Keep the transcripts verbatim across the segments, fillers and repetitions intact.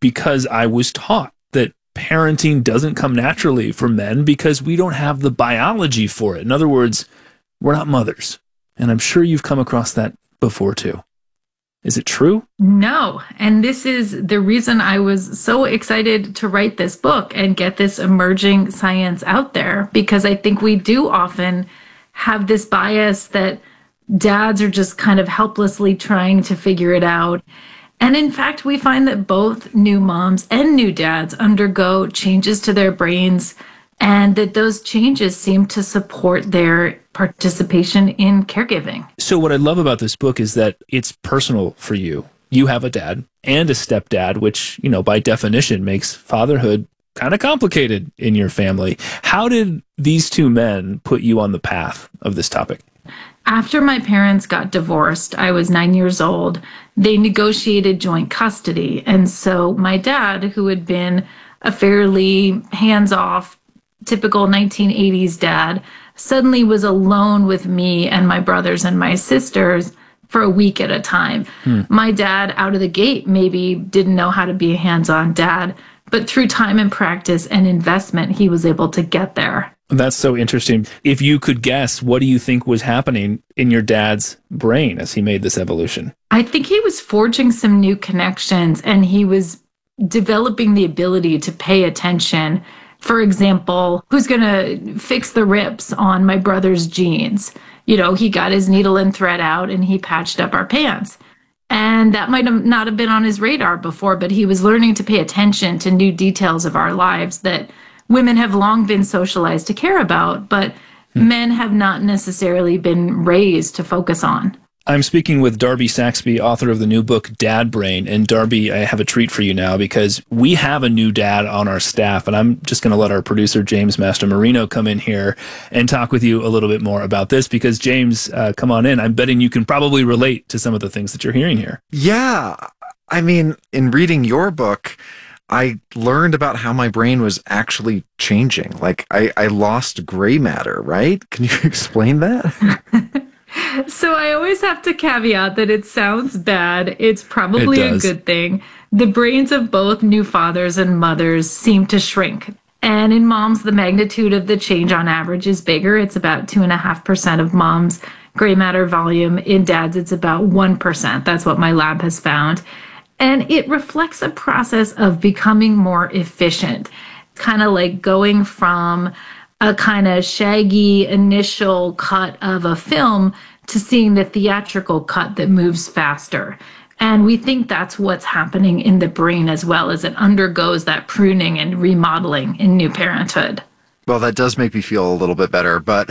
because I was taught that parenting doesn't come naturally for men because we don't have the biology for it. In other words, we're not mothers. And I'm sure you've come across that before too. Is it true? No. And this is the reason I was so excited to write this book and get this emerging science out there, because I think we do often have this bias that dads are just kind of helplessly trying to figure it out. And in fact, we find that both new moms and new dads undergo changes to their brains, and that those changes seem to support their participation in caregiving. So what I love about this book is that it's personal for you. You have a dad and a stepdad, which, you know, by definition makes fatherhood kind of complicated in your family. How did these two men put you on the path of this topic? After my parents got divorced, I was nine years old. They negotiated joint custody. And so my dad, who had been a fairly hands-off, typical nineteen eighties dad, suddenly was alone with me and my brothers and my sisters for a week at a time. Hmm. My dad, out of the gate, maybe didn't know how to be a hands-on dad, but through time and practice and investment, he was able to get there. That's so interesting. If you could guess, what do you think was happening in your dad's brain as he made this evolution? I think he was forging some new connections, and he was developing the ability to pay attention. For example, who's going to fix the rips on my brother's jeans? You know, he got his needle and thread out and he patched up our pants. And that might have not have been on his radar before, but he was learning to pay attention to new details of our lives that women have long been socialized to care about, but hmm. men have not necessarily been raised to focus on. I'm speaking with Darby Saxby, author of the new book, Dad Brain. And Darby, I have a treat for you now because we have a new dad on our staff. And I'm just going to let our producer, James Master Marino, come in here and talk with you a little bit more about this. Because, James, uh, come on in. I'm betting you can probably relate to some of the things that you're hearing here. Yeah. I mean, in reading your book, I learned about how my brain was actually changing. Like, I, I lost gray matter, right? Can you explain that? So I always have to caveat that it sounds bad. It's probably it a good thing. The brains of both new fathers and mothers seem to shrink. And in moms, the magnitude of the change on average is bigger. It's about two and a half percent of moms' gray matter volume. In dads, it's about one percent. That's what my lab has found. And it reflects a process of becoming more efficient, kind of like going from a kind of shaggy initial cut of a film to seeing the theatrical cut that moves faster. And we think that's what's happening in the brain as well, as it undergoes that pruning and remodeling in new parenthood. Well, that does make me feel a little bit better. But,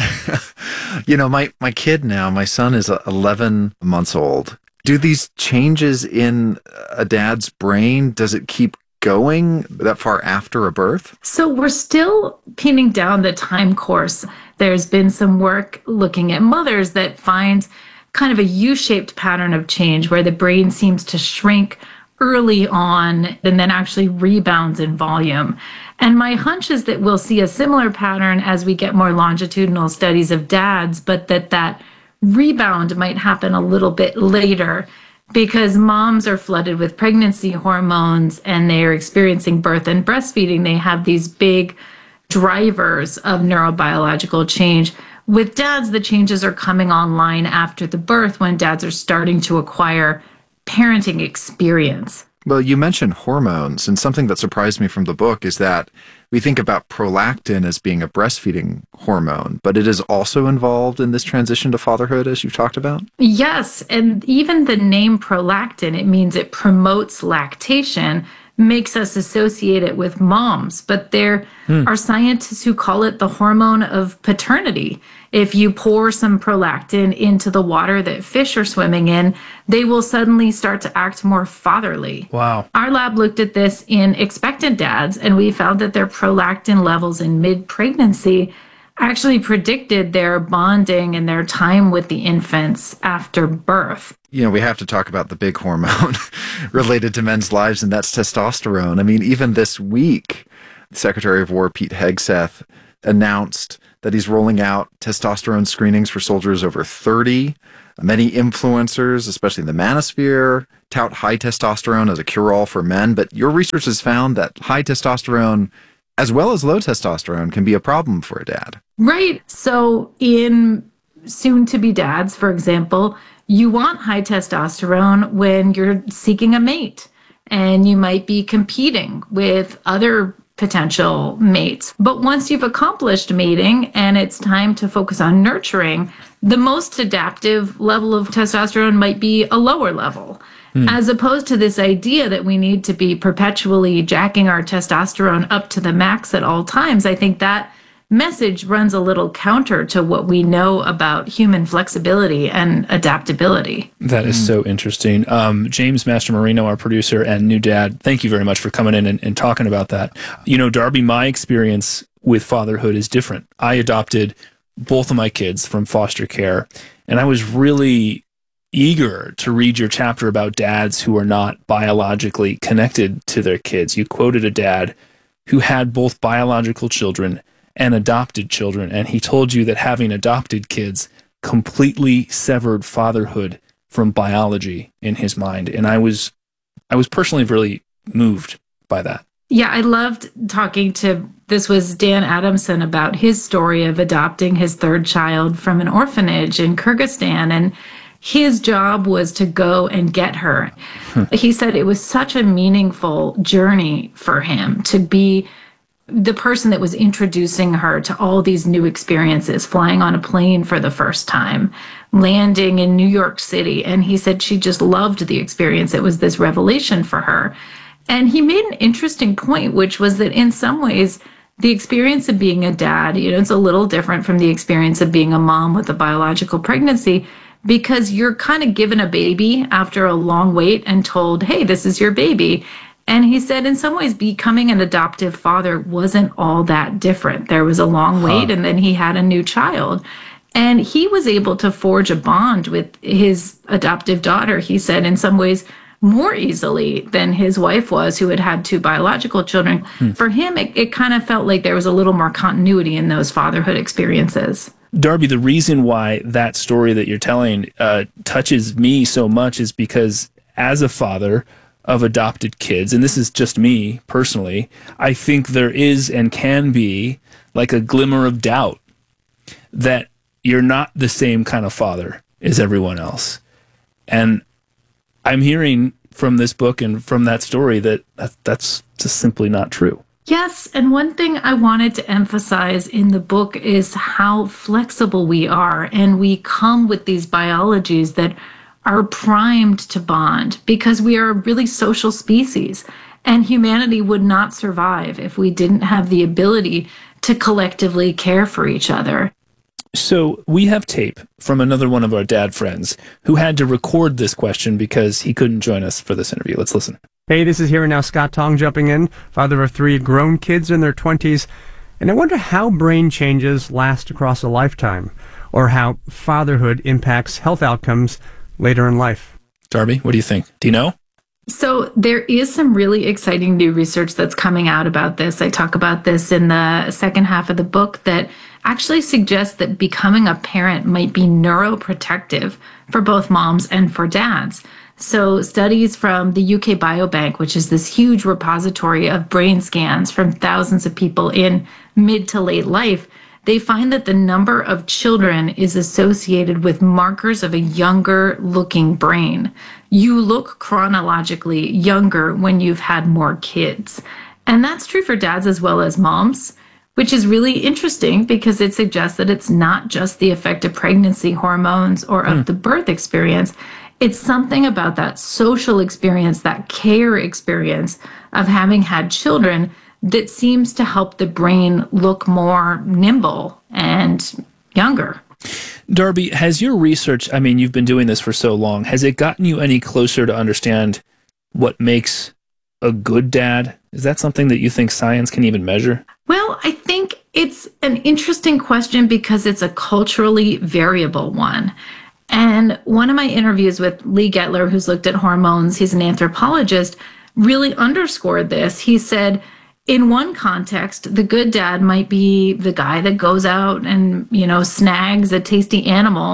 you know, my, my kid now, my son is eleven months old. Do these changes in a dad's brain, does it keep going that far after a birth? So we're still pinning down the time course. There's been some work looking at mothers that finds kind of a U-shaped pattern of change where the brain seems to shrink early on and then actually rebounds in volume. And my hunch is that we'll see a similar pattern as we get more longitudinal studies of dads, but that that rebound might happen a little bit later, because moms are flooded with pregnancy hormones and they are experiencing birth and breastfeeding. They have these big drivers of neurobiological change. With dads, the changes are coming online after the birth when dads are starting to acquire parenting experience. Well, you mentioned hormones, and something that surprised me from the book is that we think about prolactin as being a breastfeeding hormone, but it is also involved in this transition to fatherhood, as you've talked about? Yes, and even the name prolactin, it means it promotes lactation, makes us associate it with moms, but there hmm. are scientists who call it the hormone of paternity. If you pour some prolactin into the water that fish are swimming in, they will suddenly start to act more fatherly. Wow. Our lab looked at this in expectant dads, and we found that their prolactin levels in mid-pregnancy actually predicted their bonding and their time with the infants after birth. You know, we have to talk about the big hormone related to men's lives, and that's testosterone. I mean, even this week, Secretary of War Pete Hegseth announced that he's rolling out testosterone screenings for soldiers over thirty. Many influencers, especially in the manosphere, tout high testosterone as a cure-all for men, but your research has found that high testosterone, as well as low testosterone, can be a problem for a dad. Right. So in soon-to-be dads, for example, you want high testosterone when you're seeking a mate, and you might be competing with other potential mates. But once you've accomplished mating and it's time to focus on nurturing, the most adaptive level of testosterone might be a lower level, hmm. as opposed to this idea that we need to be perpetually jacking our testosterone up to the max at all times. I think that message runs a little counter to what we know about human flexibility and adaptability. That is so interesting. Um, James Mastromarino, our producer and new dad, thank you very much for coming in and, and talking about that. You know, Darby, my experience with fatherhood is different. I adopted both of my kids from foster care, and I was really eager to read your chapter about dads who are not biologically connected to their kids. You quoted a dad who had both biological children and adopted children, and he told you that having adopted kids completely severed fatherhood from biology in his mind. And I was I was personally really moved by that. Yeah, I loved talking to, this was Dan Adamson, about his story of adopting his third child from an orphanage in Kyrgyzstan, and his job was to go and get her. Hmm. He said it was such a meaningful journey for him to be the person that was introducing her to all these new experiences, flying on a plane for the first time, landing in New York City. And he said she just loved the experience. It was this revelation for her. And he made an interesting point, which was that in some ways, the experience of being a dad, you know, it's a little different from the experience of being a mom with a biological pregnancy, because you're kind of given a baby after a long wait and told, hey, this is your baby. And he said, in some ways, becoming an adoptive father wasn't all that different. There was a long wait, huh. and then he had a new child. And he was able to forge a bond with his adoptive daughter, he said, in some ways, more easily than his wife was, who had had two biological children. Hmm. For him, it, it kind of felt like there was a little more continuity in those fatherhood experiences. Darby, the reason why that story that you're telling uh, touches me so much is because as a father of adopted kids, and this is just me personally, I think there is and can be like a glimmer of doubt that you're not the same kind of father as everyone else. And I'm hearing from this book and from that story that that's just simply not true. Yes, and one thing I wanted to emphasize in the book is how flexible we are, and we come with these biologies that are primed to bond because we are a really social species, and humanity would not survive if we didn't have the ability to collectively care for each other. So we have tape from another one of our dad friends who had to record this question because he couldn't join us for this interview. Let's listen. Hey, this is Here and Now Scott Tong jumping in, father of three grown kids in their twenties, and I wonder how brain changes last across a lifetime, or how fatherhood impacts health outcomes later in life. Darby, what do you think? Do you know? So there is some really exciting new research that's coming out about this. I talk about this in the second half of the book that actually suggests that becoming a parent might be neuroprotective for both moms and for dads. So studies from the U K Biobank, which is this huge repository of brain scans from thousands of people in mid to late life, they find that the number of children is associated with markers of a younger looking brain. You look chronologically younger when you've had more kids. And that's true for dads as well as moms, which is really interesting because it suggests that it's not just the effect of pregnancy hormones or of mm. the birth experience. It's something about that social experience, that care experience of having had children that seems to help the brain look more nimble and younger. Darby, has your research, I mean, you've been doing this for so long, has it gotten you any closer to understand what makes a good dad? Is that something that you think science can even measure? Well, I think it's an interesting question because it's a culturally variable one. And one of my interviews with Lee Gettler, who's looked at hormones, he's an anthropologist, really underscored this. He said, in one context, the good dad might be the guy that goes out and, you know, snags a tasty animal.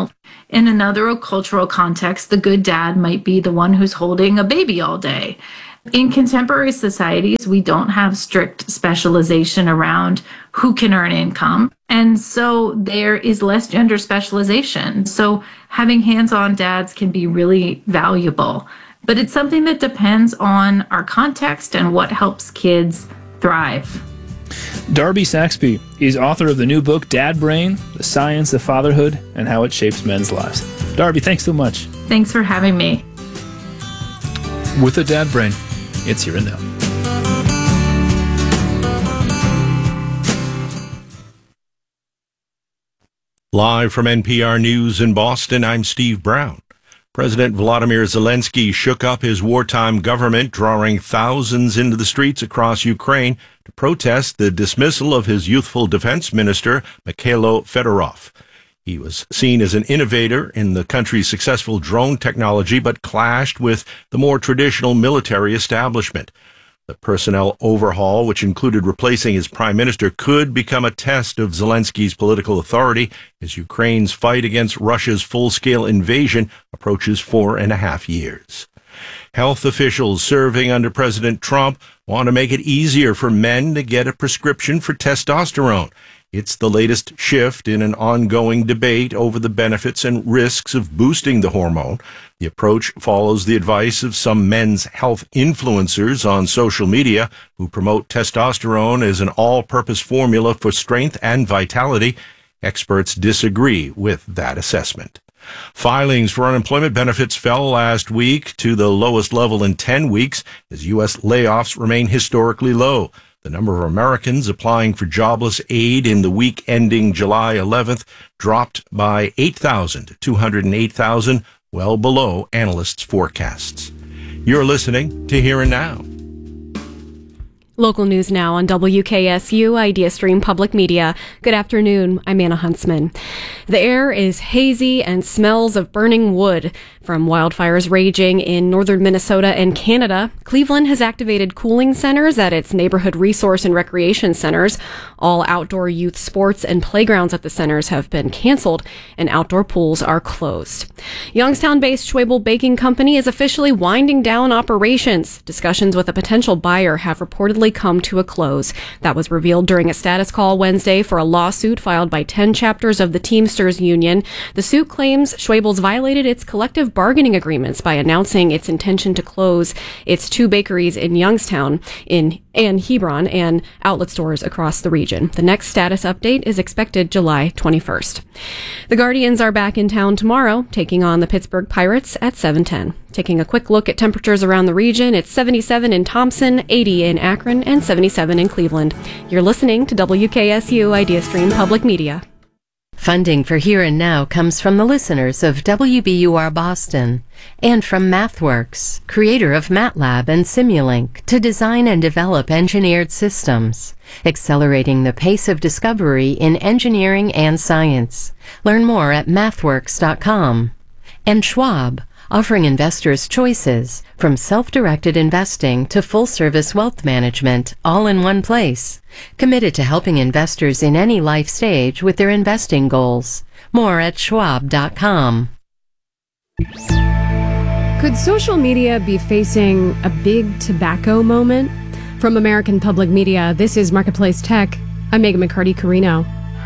In another cultural context, the good dad might be the one who's holding a baby all day. In contemporary societies, we don't have strict specialization around who can earn income. And so there is less gender specialization. So having hands-on dads can be really valuable. But it's something that depends on our context and what helps kids thrive. Darby Saxby is author of the new book, Dad Brain, The Science of Fatherhood and How It Shapes Men's Lives. Darby, thanks so much. Thanks for having me. With a Dad Brain, it's Here and Now. Live from N P R News in Boston, I'm Steve Brown. President Volodymyr Zelensky shook up his wartime government, drawing thousands into the streets across Ukraine to protest the dismissal of his youthful defense minister, Mikhailo Fedorov. He was seen as an innovator in the country's successful drone technology, but clashed with the more traditional military establishment. The personnel overhaul, which included replacing his prime minister, could become a test of Zelensky's political authority as Ukraine's fight against Russia's full-scale invasion approaches four and a half years. Health officials serving under President Trump want to make it easier for men to get a prescription for testosterone. It's the latest shift in an ongoing debate over the benefits and risks of boosting the hormone. The approach follows the advice of some men's health influencers on social media who promote testosterone as an all-purpose formula for strength and vitality. Experts disagree with that assessment. Filings for unemployment benefits fell last week to the lowest level in ten weeks as U S layoffs remain historically low. The number of Americans applying for jobless aid in the week ending July eleventh dropped by eight thousand, two hundred eight thousand, well below analysts' forecasts. You're listening to Here and Now. Local news now on W K S U IdeaStream Public Media. Good afternoon. I'm Anna Huntsman. The air is hazy and smells of burning wood. From wildfires raging in northern Minnesota and Canada, Cleveland has activated cooling centers at its neighborhood resource and recreation centers. All outdoor youth sports and playgrounds at the centers have been canceled, and outdoor pools are closed. Youngstown-based Schwebel Baking Company is officially winding down operations. Discussions with a potential buyer have reportedly come to a close. That was revealed during a status call Wednesday for a lawsuit filed by ten chapters of the Teamsters Union. The suit claims Schwebel's violated its collective bargaining agreements by announcing its intention to close its two bakeries in Youngstown in and Hebron and outlet stores across the region. The next status update is expected July twenty-first. The Guardians are back in town tomorrow, taking on the Pittsburgh Pirates at seven ten. Taking a quick look at temperatures around the region, it's seventy-seven in Thompson, eighty in Akron, and seventy-seven in Cleveland. You're listening to W K S U IdeaStream Public Media. Funding for Here and Now comes from the listeners of W B U R Boston and from MathWorks, creator of MATLAB and Simulink, to design and develop engineered systems, accelerating the pace of discovery in engineering and science. Learn more at mathworks dot com. And Schwab, offering investors choices from self-directed investing to full-service wealth management, all in one place. Committed to helping investors in any life stage with their investing goals. More at schwab dot com. Could social media be facing a big tobacco moment? From American Public Media, this is Marketplace Tech. I'm Megan McCarty-Carino.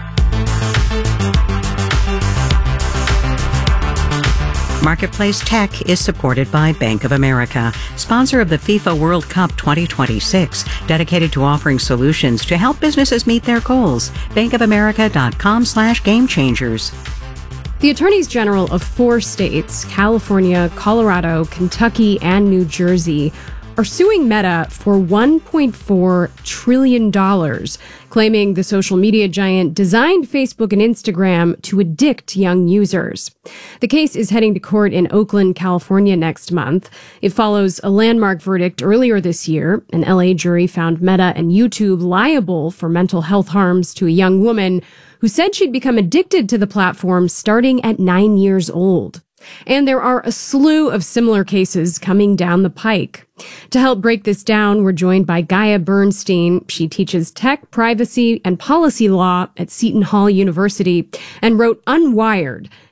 Marketplace Tech is supported by Bank of America, sponsor of the FIFA World Cup twenty twenty-six, dedicated to offering solutions to help businesses meet their goals. bankofamerica.com slash game changers. The attorneys general of four states, California, Colorado, Kentucky, and New Jersey, are suing Meta for one point four trillion dollars, claiming the social media giant designed Facebook and Instagram to addict young users. The case is heading to court in Oakland, California next month. It follows a landmark verdict earlier this year. An L A jury found Meta and YouTube liable for mental health harms to a young woman who said she'd become addicted to the platform starting at nine years old. And there are a slew of similar cases coming down the pike. To help break this down, we're joined by Gaia Bernstein. She teaches tech, privacy, and policy law at Seton Hall University and wrote Unwired,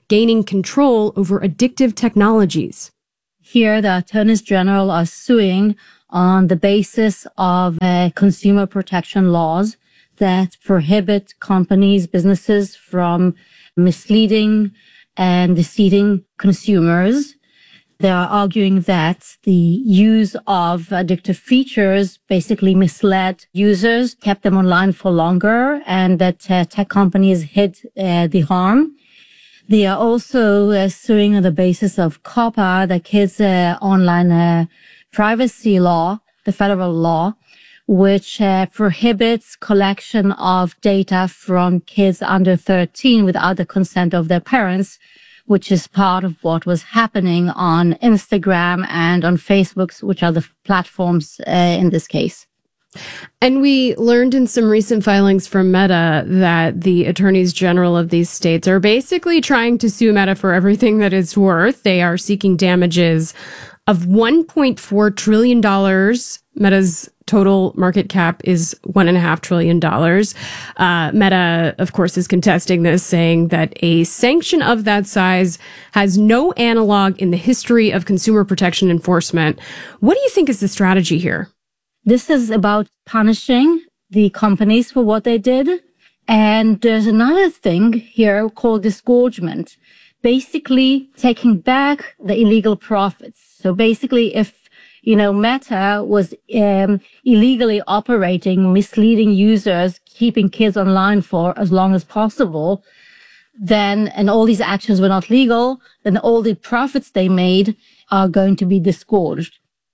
gaining control over addictive technologies. Here, the attorneys general are suing on the basis of uh, consumer protection laws that prohibit companies, businesses from misleading and deceiving consumers. They are arguing that the use of addictive features basically misled users, kept them online for longer, and that uh, tech companies hid uh, the harm. They are also uh, suing on the basis of COPPA, the Kids uh, Online uh, Privacy Law, the federal law, which uh, prohibits collection of data from kids under thirteen without the consent of their parents, which is part of what was happening on Instagram and on Facebook, which are the platforms uh, in this case. And we learned in some recent filings from Meta that the attorneys general of these states are basically trying to sue Meta for everything that it's worth. They are seeking damages of one point four trillion dollars. Meta's total market cap is one point five trillion dollars. Uh, Meta, of course, is contesting this, saying that a sanction of that size has no analog in the history of consumer protection enforcement. What do you think is the strategy here? This is about punishing the companies for what they did. And there's another thing here called disgorgement, basically taking back the illegal profits. So basically, if, you know, Meta was um, illegally operating, misleading users, keeping kids online for as long as possible, then, and all these actions were not legal, then all the profits they made are going to be disgorged.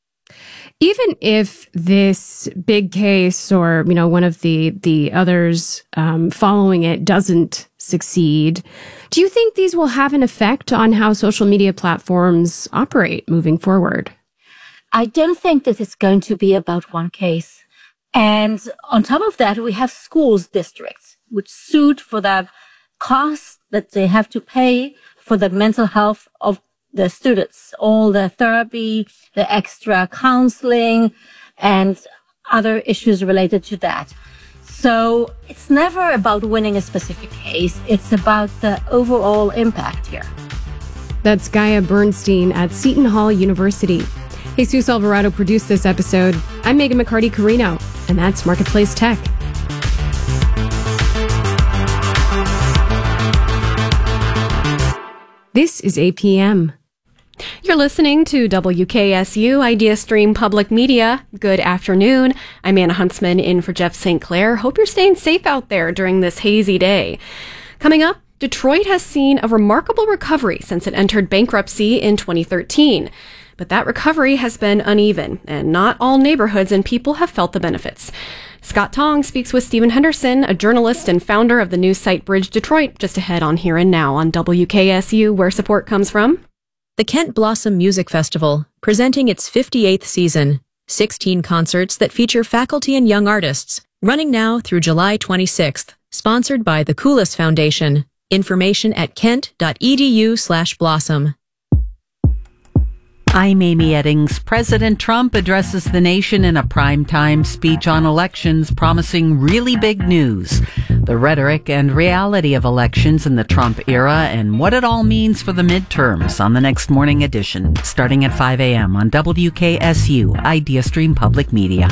Even if this big case or, you know, one of the, the others um, following it doesn't succeed, do you think these will have an effect on how social media platforms operate moving forward? I don't think that it's going to be about one case. And on top of that, we have schools districts which sued for the costs that they have to pay for the mental health of the students, all the therapy, the extra counseling, and other issues related to that. So it's never about winning a specific case. It's about the overall impact here. That's Gaia Bernstein at Seton Hall University. Jesus Alvarado produced this episode. I'm Megan McCarty-Carino, and that's Marketplace Tech. This is A P M. You're listening to W K S U Idea Stream Public Media. Good afternoon. I'm Anna Huntsman in for Jeff Saint Clair. Hope you're staying safe out there during this hazy day. Coming up, Detroit has seen a remarkable recovery since it entered bankruptcy in twenty thirteen. But that recovery has been uneven, and not all neighborhoods and people have felt the benefits. Scott Tong speaks with Stephen Henderson, a journalist and founder of the news site Bridge Detroit, just ahead on Here and Now on W K S U, where support comes from. The Kent Blossom Music Festival, presenting its fifty-eighth season. sixteen concerts that feature faculty and young artists, running now through July twenty-sixth. Sponsored by the Coulis Foundation. Information at kent.edu slash blossom. I'm Amy Eddings. President Trump addresses the nation in a primetime speech on elections, promising really big news. The rhetoric and reality of elections in the Trump era and what it all means for the midterms on the next morning edition, starting at five a.m. on W K S U, Idea Stream Public Media.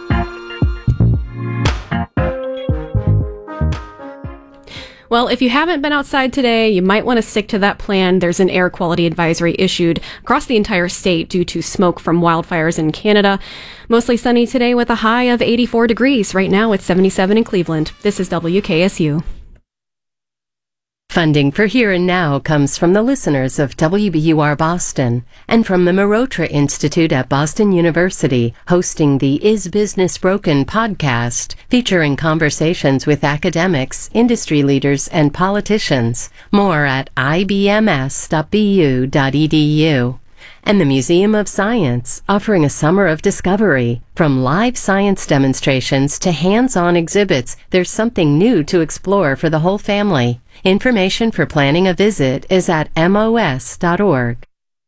Well, if you haven't been outside today, you might want to stick to that plan. There's an air quality advisory issued across the entire state due to smoke from wildfires in Canada. Mostly sunny today with a high of eighty-four degrees. Right now it's seventy-seven in Cleveland. This is W K S U. Funding for Here and Now comes from the listeners of W B U R Boston and from the Marotra Institute at Boston University, hosting the Is Business Broken podcast, featuring conversations with academics, industry leaders, and politicians. More at I B M S dot B U dot E D U. And the Museum of Science, offering a summer of discovery. From live science demonstrations to hands-on exhibits, there's something new to explore for the whole family. Information for planning a visit is at M O S dot org.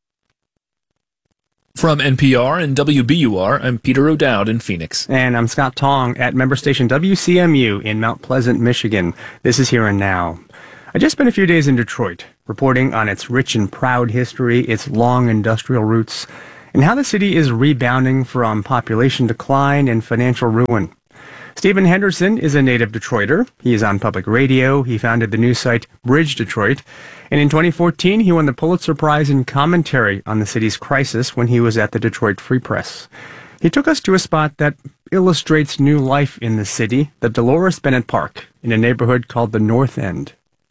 From N P R and W B U R, I'm Peter O'Dowd in Phoenix. And I'm Scott Tong at member station W C M U in Mount Pleasant, Michigan. This is Here and Now. I just spent a few days in Detroit. reporting on its rich and proud history, its long industrial roots, and how the city is rebounding from population decline and financial ruin. Stephen Henderson is a native Detroiter. He is on public radio. He founded the news site Bridge Detroit. And in twenty fourteen, he won the Pulitzer Prize in commentary on the city's crisis when he was at the Detroit Free Press. He took us to a spot that illustrates new life in the city, the Dolores Bennett Park, in a neighborhood called the North End.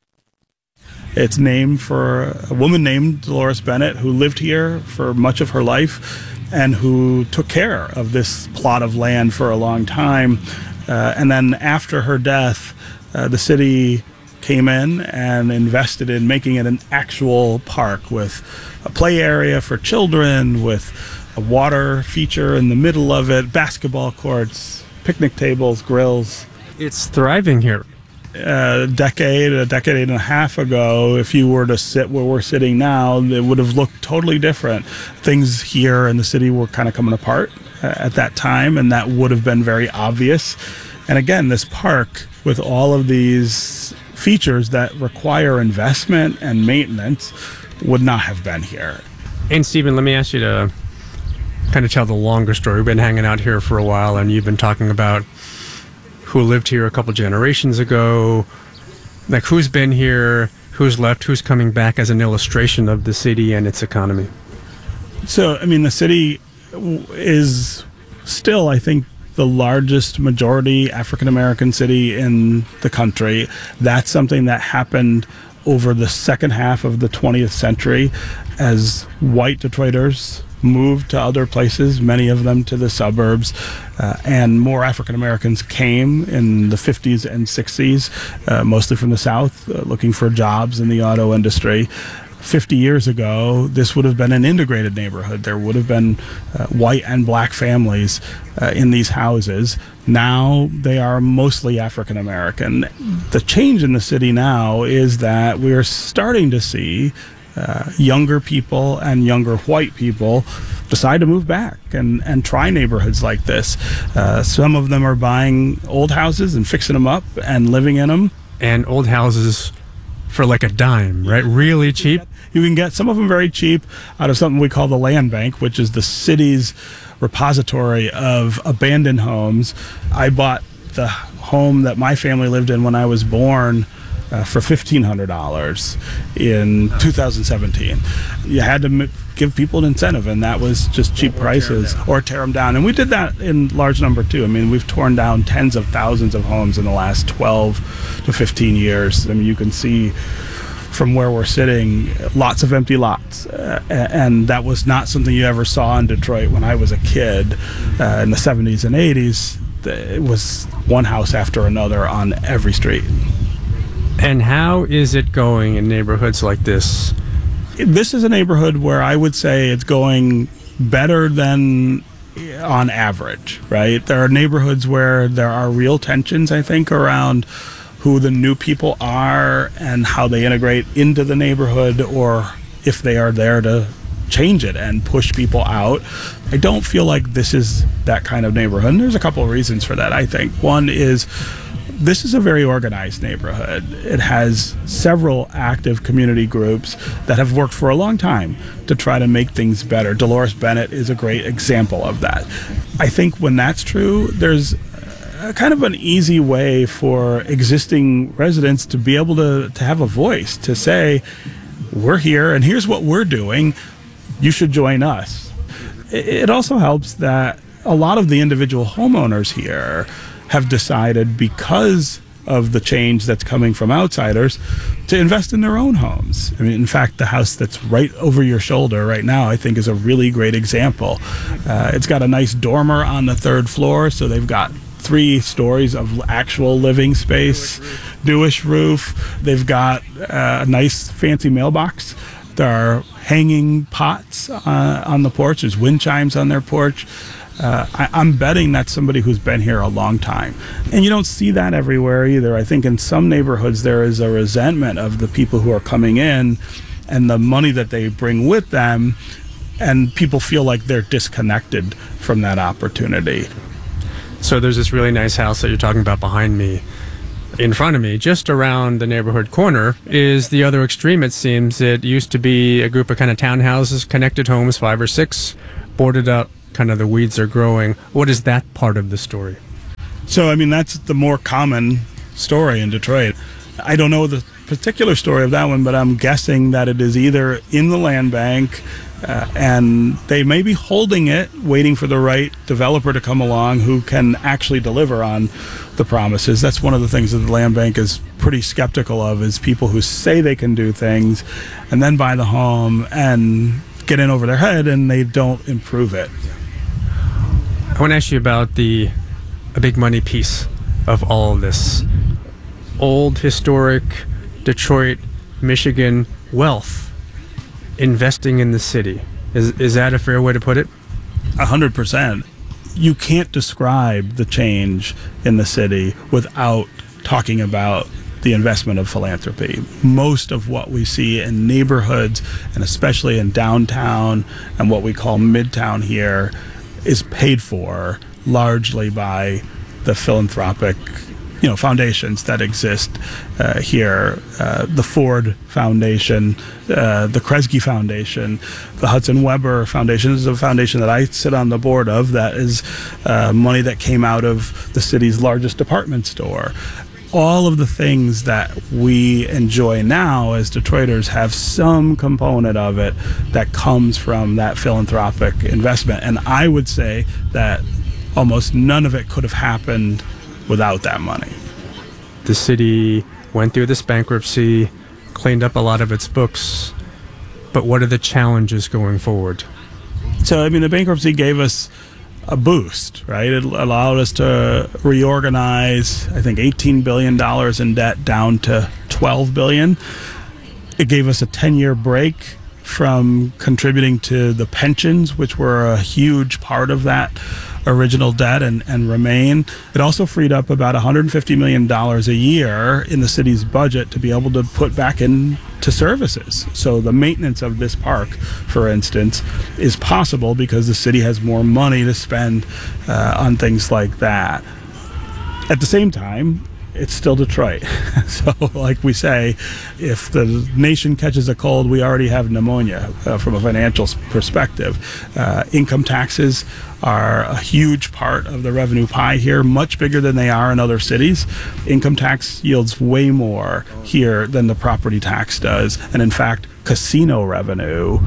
It's named for a woman named Dolores Bennett who lived here for much of her life and who took care of this plot of land for a long time. Uh, and then after her death, uh, the city came in and invested in making it an actual park with a play area for children, with a water feature in the middle of it, basketball courts, picnic tables, grills. It's thriving here. A decade, a decade and a half ago, if you were to sit where we're sitting now, it would have looked totally different. Things here in the city were kind of coming apart at that time, and that would have been very obvious. And again, this park with all of these features that require investment and maintenance would not have been here. And Stephen, let me ask you to kind of tell the longer story. We've been hanging out here for a while, and you've been talking about who lived here a couple generations ago, like who's been here, who's left, who's coming back, as an illustration of the city and its economy. So, I mean, the city is still, I think, the largest majority African-American city in the country. That's something that happened over the second half of the twentieth century as white Detroiters moved to other places, many of them to the suburbs, uh, and more African Americans came in the fifties and sixties, uh, mostly from the South, uh, looking for jobs in the auto industry. fifty years ago, this would have been an integrated neighborhood. There would have been uh, white and black families uh, in these houses. Now they are mostly African American. The change in the city now is that we are starting to see Uh, younger people and younger white people decide to move back and, and try neighborhoods like this. Uh, some of them are buying old houses and fixing them up and living in them. And old houses for like a dime, right? Really cheap? You can get some of them very cheap out of something we call the Land Bank, which is the city's repository of abandoned homes. I bought the home that my family lived in when I was born Uh, for fifteen hundred dollars in two thousand seventeen. You had to m- give people an incentive, and that was just cheap or prices tear or tear them down. And we did that in large number too. I mean, we've torn down tens of thousands of homes in the last twelve to fifteen years. I mean, you can see from where we're sitting, lots of empty lots. Uh, and that was not something you ever saw in Detroit when I was a kid uh, in the seventies and eighties. It was one house after another on every street. And how is it going in neighborhoods like this? This is a neighborhood where I would say it's going better than on average, right? There are neighborhoods where there are real tensions, I think, around who the new people are and how they integrate into the neighborhood, or if they are there to change it and push people out. I don't feel like this is that kind of neighborhood. And there's a couple of reasons for that, I think. One is this is a very organized neighborhood. It has several active community groups that have worked for a long time to try to make things better. Dolores Bennett is a great example of that. I think when that's true, there's a kind of an easy way for existing residents to be able to, to have a voice, to say, we're here and here's what we're doing. You should join us. It also helps that a lot of the individual homeowners here have decided, because of the change that's coming from outsiders, to invest in their own homes. I mean, in fact, the house that's right over your shoulder right now, I think, is a really great example. Uh, it's got a nice dormer on the third floor, so they've got three stories of actual living space, newish roof. They've got uh, a nice fancy mailbox. There are hanging pots uh, on the porch. There's wind chimes on their porch. Uh, I, I'm betting that's somebody who's been here a long time. And you don't see that everywhere either. I think in some neighborhoods there is a resentment of the people who are coming in and the money that they bring with them, and people feel like they're disconnected from that opportunity. So there's this really nice house that you're talking about behind me. in front of me, just around the neighborhood corner, is the other extreme, it seems. It used to be a group of kind of townhouses, connected homes, five or six, boarded up, kind of the weeds are growing. What is that part of the story? So, I mean, that's the more common story in Detroit. I don't know the particular story of that one, but I'm guessing that it is either in the land bank uh, and they may be holding it, waiting for the right developer to come along who can actually deliver on the promises. That's one of the things that the land bank is pretty skeptical of, is people who say they can do things and then buy the home and get in over their head and they don't improve it. I want to ask you about the a big money piece of all of this. Old, historic Detroit, Michigan wealth investing in the city. Is is that a fair way to put it? A hundred percent. You can't describe the change in the city without talking about the investment of philanthropy. Most of what we see in neighborhoods, and especially in downtown and what we call midtown here, is paid for largely by the philanthropic, you know, foundations that exist uh, here. Uh, the Ford Foundation, uh, the Kresge Foundation, the Hudson Weber Foundation is a foundation that I sit on the board of. That is uh, money that came out of the city's largest department store. All of the things that we enjoy now as Detroiters have some component of it that comes from that philanthropic investment. And I would say that almost none of it could have happened without that money. The city went through this bankruptcy, cleaned up a lot of its books, but what are the challenges going forward? So, I mean, the bankruptcy gave us a boost, right? It allowed us to reorganize, I think, eighteen billion dollars in debt down to twelve billion dollars. It gave us a ten-year break from contributing to the pensions, which were a huge part of that original debt and, and remain. It also freed up about one hundred fifty million dollars a year in the city's budget to be able to put back into services. So the maintenance of this park, for instance, is possible because the city has more money to spend uh, on things like that. At the same time, it's still Detroit. So, like we say, if the nation catches a cold, we already have pneumonia uh, from a financial perspective. Uh, income taxes are a huge part of the revenue pie here, much bigger than they are in other cities. Income tax yields way more here than the property tax does. And in fact, casino revenue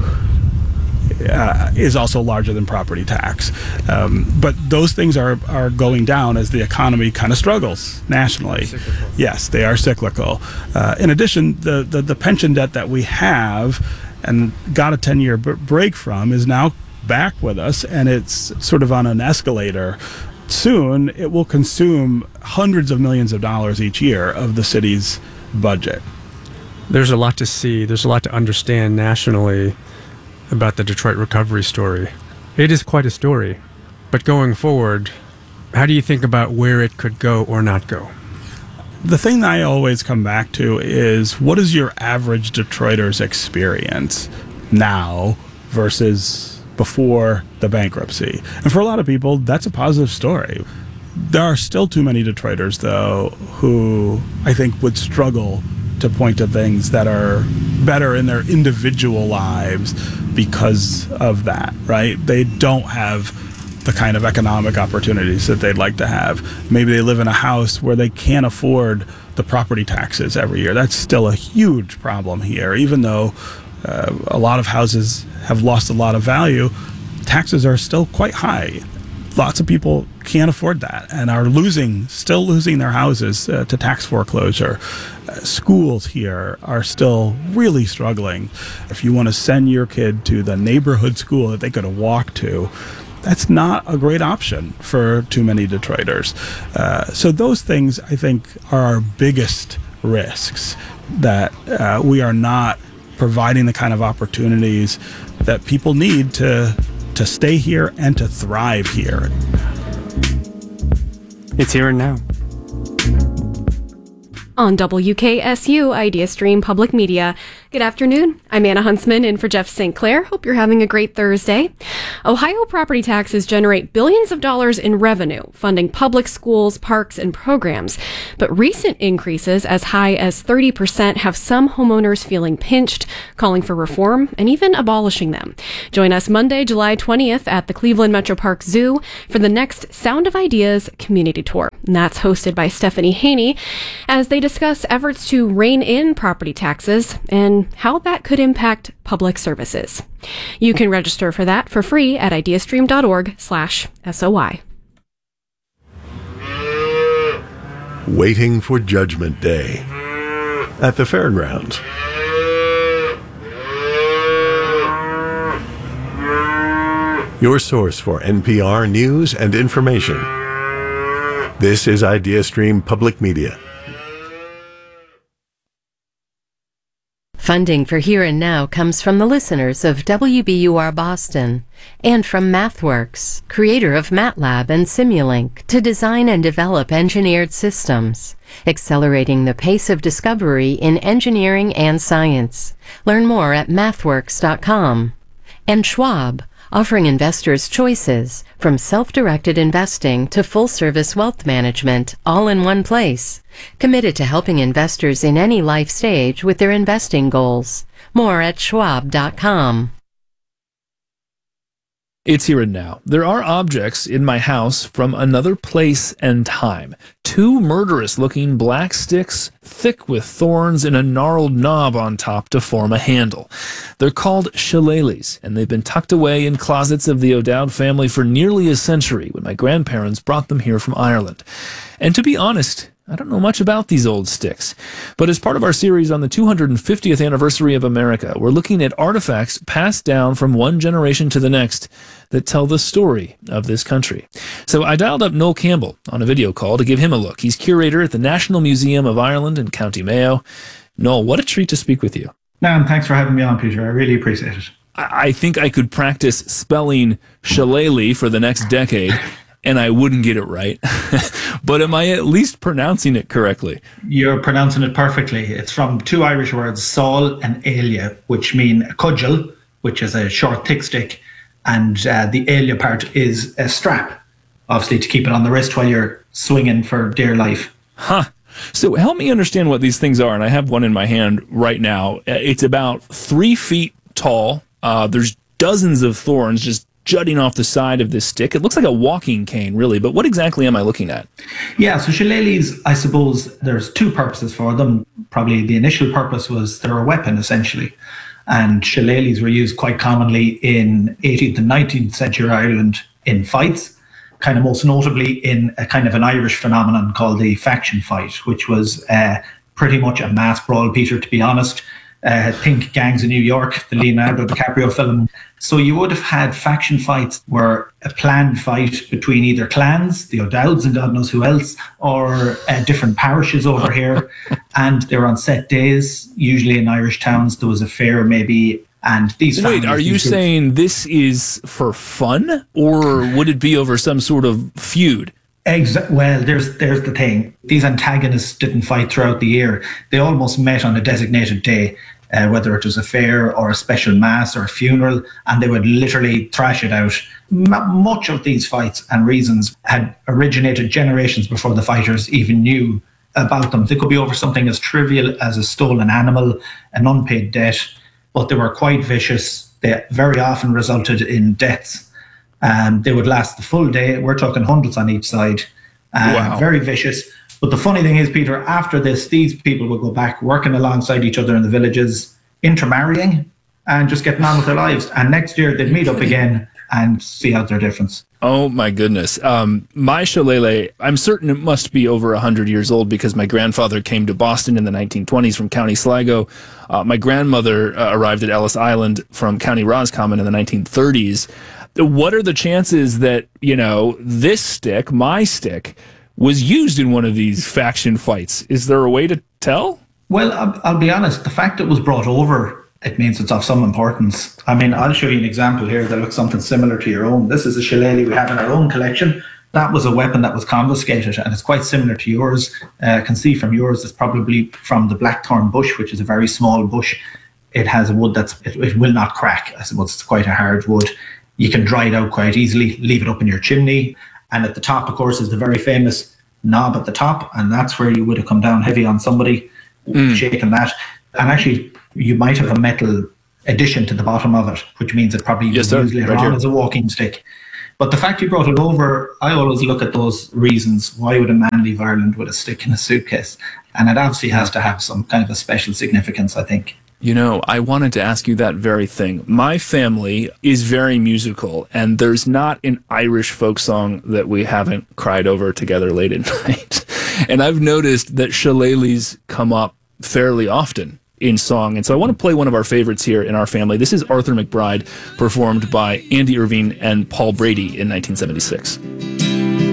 Uh, is also larger than property tax. Um, but those things are, are going down as the economy kind of struggles nationally. Cyclical. Yes, they are cyclical. Uh, in addition, the, the, the pension debt that we have and got a ten-year b- break from is now back with us, and it's sort of on an escalator. Soon, it will consume hundreds of millions of dollars each year of the city's budget. There's a lot to see. There's a lot to understand nationally about the Detroit recovery story. It is quite a story. But going forward, how do you think about where it could go or not go? The thing that I always come back to is, what is your average Detroiter's experience now versus before the bankruptcy? And for a lot of people, that's a positive story. There are still too many Detroiters, though, who I think would struggle to point to things that are better in their individual lives because of that, right? They don't have the kind of economic opportunities that they'd like to have. Maybe they live in a house where they can't afford the property taxes every year. That's still a huge problem here. Even though uh, a lot of houses have lost a lot of value, taxes are still quite high. Lots of people can't afford that and are losing, still losing their houses uh, to tax foreclosure. Uh, schools here are still really struggling. If you want to send your kid to the neighborhood school that they could walk to, that's not a great option for too many Detroiters. Uh, so those things, I think, are our biggest risks, that uh, we are not providing the kind of opportunities that people need to to stay here and to thrive here. It's here and now. On W K S U Idea Stream Public Media, Good afternoon. I'm Anna Huntsman in for Jeff Saint Clair. Hope you're having a great Thursday. Ohio property taxes generate billions of dollars in revenue, funding public schools, parks, and programs. But recent increases as high as thirty percent have some homeowners feeling pinched, calling for reform, and even abolishing them. Join us Monday, July twentieth at the Cleveland Metro Park Zoo for the next Sound of Ideas community tour. And that's hosted by Stephanie Haney as they discuss efforts to rein in property taxes and how that could impact public services. You can register for that for free at ideastream.org slash SOI. Waiting for Judgment Day at the fairgrounds. Your source for N P R news and information. This is IdeaStream Public Media. Funding for Here and Now comes from the listeners of W B U R Boston and from MathWorks, creator of MATLAB and Simulink, to design and develop engineered systems, accelerating the pace of discovery in engineering and science. Learn more at mathworks dot com. And Schwab, offering investors choices from self-directed investing to full-service wealth management, all in one place. Committed to helping investors in any life stage with their investing goals. More at schwab dot com. It's here and now. There are objects in my house from another place and time. Two murderous-looking black sticks, thick with thorns and a gnarled knob on top to form a handle. They're called shillelaghs, and they've been tucked away in closets of the O'Dowd family for nearly a century when my grandparents brought them here from Ireland. And to be honest, I don't know much about these old sticks, but as part of our series on the two hundred fiftieth anniversary of America, we're looking at artifacts passed down from one generation to the next that tell the story of this country. So I dialed up Noel Campbell on a video call to give him a look. He's curator at the National Museum of Ireland in County Mayo. Noel, what a treat to speak with you. No, and thanks for having me on, Peter. I really appreciate it. I think I could practice spelling shillelagh for the next decade. And I wouldn't get it right. But am I at least pronouncing it correctly? You're pronouncing it perfectly. It's from two Irish words, saul and alia, which mean a cudgel, which is a short, thick stick, and uh, the alia part is a strap, obviously to keep it on the wrist while you're swinging for dear life. Huh. So help me understand what these things are. And I have one in my hand right now. It's about three feet tall. Uh, there's dozens of thorns just jutting off the side of this stick. It looks like a walking cane, really, but what exactly am I looking at? Yeah, so shillelaghs, I suppose there's two purposes for them. Probably the initial purpose was they're a weapon, essentially. And shillelaghs were used quite commonly in eighteenth and nineteenth century Ireland in fights, kind of most notably in a kind of an Irish phenomenon called the faction fight, which was uh, pretty much a mass brawl, Peter, to be honest. Uh, think Gangs of New York, the Leonardo DiCaprio film. So you would have had faction fights where a planned fight between either clans, the O'Dowds and God knows who else, or uh, different parishes over here. And they were on set days. Usually in Irish towns, there was a fair maybe. And these Wait, are you groups, saying this is for fun? Or would it be over some sort of feud? Exa- well, there's there's the thing. These antagonists didn't fight throughout the year. They almost met on a designated day, uh, whether it was a fair or a special mass or a funeral, and they would literally thrash it out. M- much of these fights and reasons had originated generations before the fighters even knew about them. They could be over something as trivial as a stolen animal, an unpaid debt, but they were quite vicious. They very often resulted in deaths. Um, they would last the full day. We're talking hundreds on each side. Um, Wow. Very vicious. But the funny thing is, Peter, after this, these people would go back working alongside each other in the villages, intermarrying, and just getting on with their lives. And next year, they'd meet up again and see out their difference. Oh, my goodness. Um, my shillelagh, I'm certain it must be over one hundred years old because my grandfather came to Boston in the nineteen twenties from County Sligo. Uh, my grandmother uh, arrived at Ellis Island from County Roscommon in the nineteen thirties. What are the chances that, you know, this stick, my stick, was used in one of these faction fights? Is there a way to tell? Well, I'll, I'll be honest. The fact it was brought over, it means it's of some importance. I mean, I'll show you an example here that looks something similar to your own. This is a shillelagh we have in our own collection. That was a weapon that was confiscated, and it's quite similar to yours. Uh, I can see from yours, it's probably from the blackthorn bush, which is a very small bush. it has a wood that's, it, it will not crack. I suppose it's quite a hard wood. You can dry it out quite easily, leave it up in your chimney. And at the top, of course, is the very famous knob at the top. And that's where you would have come down heavy on somebody, mm. shaking that. And actually, you might have a metal addition to the bottom of it, which means it probably yes, used later right on here. as a walking stick. But the fact you brought it over, I always look at those reasons. Why would a man leave Ireland with a stick in a suitcase? And it obviously has to have some kind of a special significance, I think. You know, I wanted to ask you that very thing. My family is very musical, and there's not an Irish folk song that we haven't cried over together late at night. And I've noticed that shillelaghs come up fairly often in song. And so I want to play one of our favorites here in our family. This is Arthur McBride, performed by Andy Irvine and Paul Brady in nineteen seventy-six.